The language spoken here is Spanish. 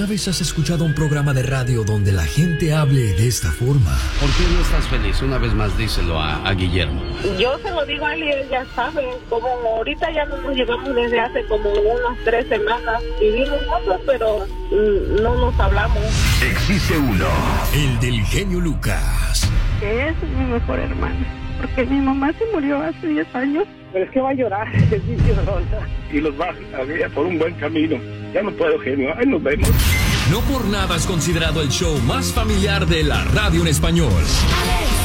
vez has escuchado un programa de radio donde la gente hable de esta forma? ¿Por qué no estás feliz? Una vez más díselo a Guillermo. Yo se lo digo a él y él ya sabe. Como ahorita ya no nos llevamos desde hace como unas 3 semanas. Vivimos juntos, pero no nos hablamos. Existe uno, el del genio Lucas. Que es mi mejor hermano. Porque mi mamá se murió hace 10 años. Pero es que va a llorar, es mi llorona. Y los va a guiar por un buen camino. Ya no puedo, genio. Ahí nos vemos. No por nada es considerado el show más familiar de la radio en español.